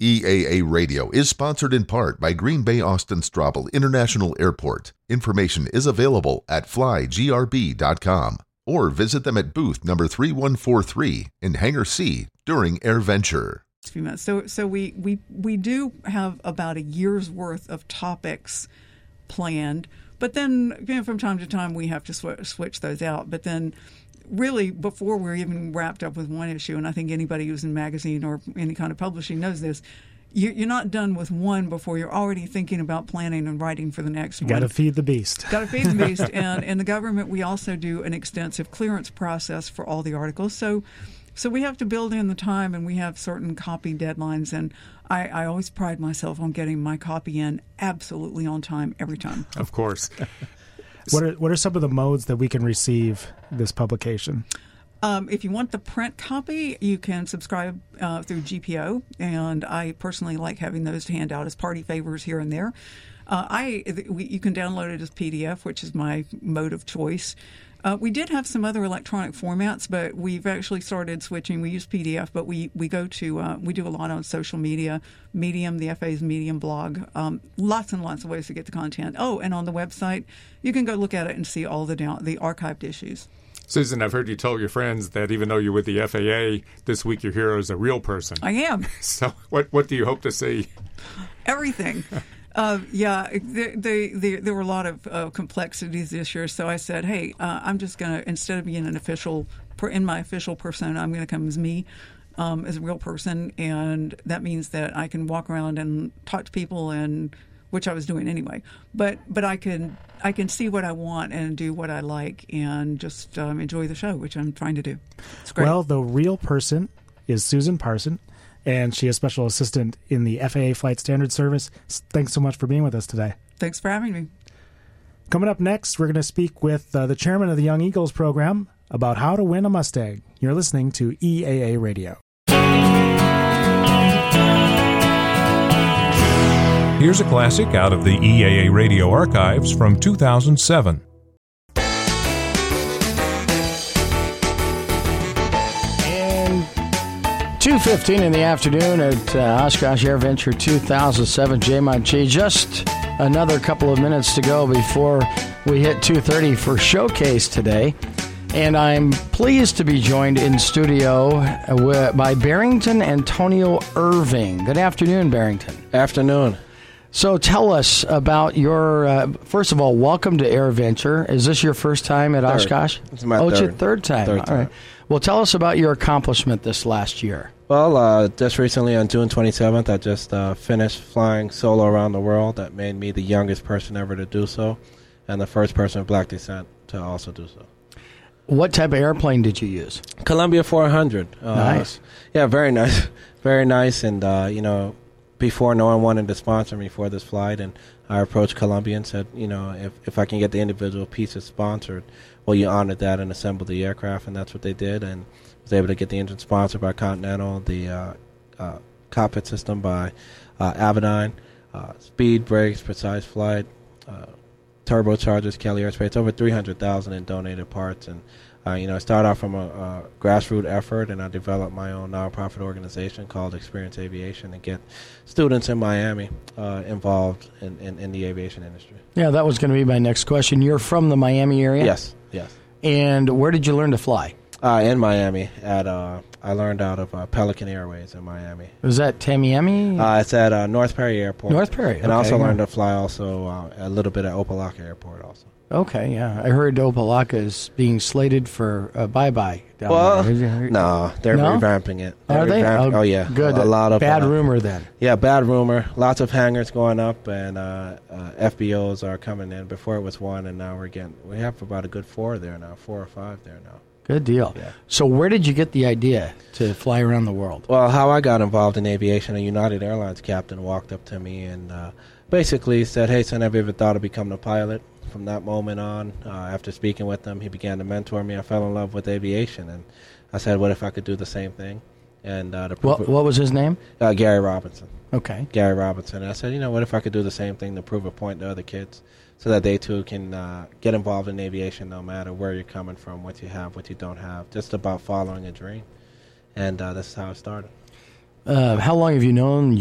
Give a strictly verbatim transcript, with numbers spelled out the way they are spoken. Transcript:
E A A Radio is sponsored in part by Green Bay Austin Straubel International Airport. Information is available at fly g r b dot com or visit them at booth number three one four three in Hangar C during AirVenture. Few minutes. So, so we, we, we do have about a year's worth of topics planned, but then you know, from time to time we have to sw- switch those out. But then really before we're even wrapped up with one issue, and I think anybody who's in magazine or any kind of publishing knows this, you, you're not done with one before you're already thinking about planning and writing for the next you one. Got to feed the beast. Got to feed the beast. And in the government, we also do an extensive clearance process for all the articles. So so we have to build in the time, and we have certain copy deadlines. And I, I always pride myself on getting my copy in absolutely on time every time. Of course. What are what are some of the modes that we can receive this publication? Um, if you want the print copy, you can subscribe uh, through G P O, and I personally like having those to hand out as party favors here and there. Uh, I we, you can download it as P D F, which is my mode of choice. Uh, we did have some other electronic formats, but we've actually started switching. We use P D F, but we, we go to uh, we do a lot on social media, Medium, the F A's Medium blog, um, lots and lots of ways to get the content. Oh, and on the website, you can go look at it and see all the down, the archived issues. Susan, I've heard you tell your friends that even though you're with the F A A, this week your hero is a real person. I am. So what what do you hope to see? Everything. Uh, yeah, they, they, they, there were a lot of uh, complexities this year, so I said, hey, uh, I'm just going to, instead of being an official, in my official persona, I'm going to come as me, um, as a real person, and that means that I can walk around and talk to people, and which I was doing anyway, but but I can I can see what I want and do what I like and just um, enjoy the show, which I'm trying to do. It's great. Well, the real person is Susan Parson, and she is Special Assistant in the F A A Flight Standards Service. Thanks so much for being with us today. Thanks for having me. Coming up next, we're going to speak with uh, the chairman of the Young Eagles program about how to win a Mustang. You're listening to E A A Radio. Here's a classic out of the E A A Radio archives from two thousand seven. two fifteen in the afternoon at uh, Oshkosh AirVenture two thousand seven. J-Mod G. Just another couple of minutes to go before we hit two thirty for Showcase today. And I'm pleased to be joined in studio by Barrington Antonio Irving. Good afternoon, Barrington. Afternoon. So tell us about your, uh, first of all, welcome to AirVenture. Is this your first time at third. Oshkosh? It's my oh, third. it's your third time. Third all time. right. Well, tell us about your accomplishment this last year. Well, uh, just recently on June twenty-seventh, I just uh, finished flying solo around the world. That made me the youngest person ever to do so, and the first person of black descent to also do so. What type of airplane did you use? Columbia four hundred. Uh, Nice. Yeah, very nice. Very nice. And, uh, you know, before no one wanted to sponsor me for this flight, and I approached Columbia and said, you know, if, if I can get the individual pieces sponsored, will you honor that and assemble the aircraft? And that's what they did, and was able to get the engine sponsored by Continental, the uh, uh, cockpit system by uh, Avidyne, uh, speed, brakes, precise flight, uh, turbochargers, Kelly Aerospace, over three hundred thousand in donated parts. And, uh, you know, I started off from a, a grassroots effort, and I developed my own nonprofit organization called Experience Aviation to get students in Miami uh, involved in, in, in the aviation industry. Yeah, that was going to be my next question. You're from the Miami area? Yes, yes. And where did you learn to fly? Uh, in Miami, at uh, I learned out of uh, Pelican Airways in Miami. Was that Tamiami? Uh, it's at uh, North Perry Airport. North Perry, and I okay, also yeah. learned to fly also uh, a little bit at Opelika Airport also. Okay, yeah. I heard Opelika is being slated for uh, bye-bye down Well, there. no, they're No? revamping it. They're Are they? revamp- Oh, oh, yeah. good. A, a lot of Bad uh, rumor then. Yeah, bad rumor. Lots of hangars going up, and uh, uh, F B Os are coming in. Before it was one, and now we're getting, we have about a good four there now, four or five there now. Good deal. Yeah. So where did you get the idea to fly around the world? Well, how I got involved in aviation, a United Airlines captain walked up to me and uh, basically said, hey, son, have you ever thought of becoming a pilot? From that moment on, uh, after speaking with him, he began to mentor me. I fell in love with aviation, and I said, what if I could do the same thing? And uh, to prove What, it- what was his name? uh, Gary Robinson. Okay. Gary Robinson. And I said, you know, what if I could do the same thing to prove a point to other kids so that they, too, can uh, get involved in aviation no matter where you're coming from, what you have, what you don't have, just about following a dream. And uh, this is how it started. Uh, how long have you known